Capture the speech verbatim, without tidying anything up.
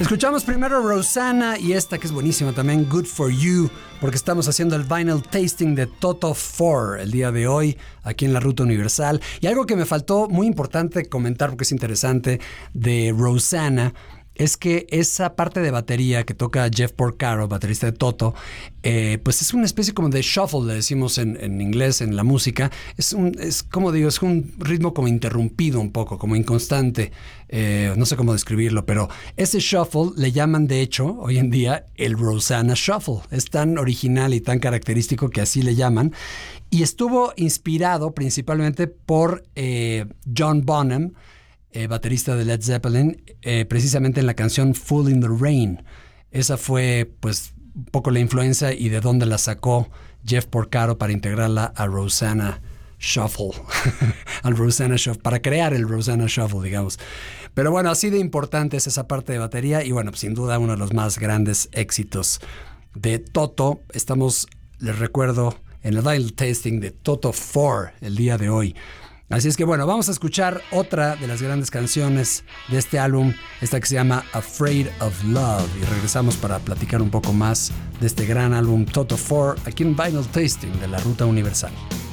Escuchamos primero Rosanna y esta que es buenísima también, Good For You, porque estamos haciendo el vinyl tasting de Toto four el día de hoy aquí en la Ruta Universal. Y algo que me faltó muy importante comentar, porque es interesante, de Rosanna, es que esa parte de batería que toca Jeff Porcaro, baterista de Toto, eh, pues es una especie como de shuffle, le decimos en, en inglés, en la música. Es un, es como digo, es un ritmo como interrumpido un poco, como inconstante. Eh, no sé cómo describirlo, pero ese shuffle le llaman de hecho hoy en día el Rosanna Shuffle. Es tan original y tan característico que así le llaman. Y estuvo inspirado principalmente por eh, John Bonham, Eh, baterista de Led Zeppelin, eh, precisamente en la canción Fool in the Rain. Esa fue pues un poco la influencia y de dónde la sacó Jeff Porcaro para integrarla a Rosanna Shuffle, al Rosanna Shuffle, para crear el Rosanna Shuffle, digamos. Pero bueno, así de importante es esa parte de batería y bueno, pues, sin duda uno de los más grandes éxitos de Toto. Estamos, les recuerdo, en el vinyl tasting de Toto four el día de hoy. Así es que bueno, vamos a escuchar otra de las grandes canciones de este álbum, esta que se llama Afraid of Love, y regresamos para platicar un poco más de este gran álbum Toto four aquí en Vinyl Tasting de la Ruta Universal.